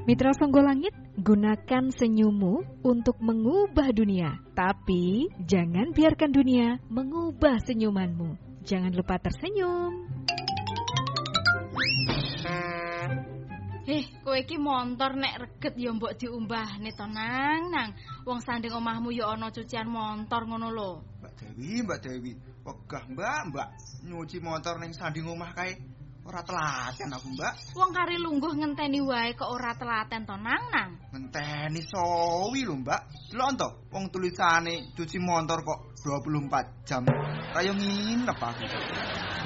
Mitra Songgolangit, gunakan senyummu untuk mengubah dunia. Tapi jangan biarkan dunia mengubah senyumanmu. Jangan lupa tersenyum. Kowe iki montor nek reget ya mbok diumbahne to nang. Wong sanding omahmu ya ana cucian montor ngono lho. Mbak Dewi, wegah Mbak nyuci motor ning sanding omah kae. Ora telaten aku, Mbak. Wong kari lungguh ngenteni wae kok ora telaten to nang. Ngenteni sowi lho, Mbak. Delok to, wong tulisane cuci motor kok 24 jam. Kayak nginep aku.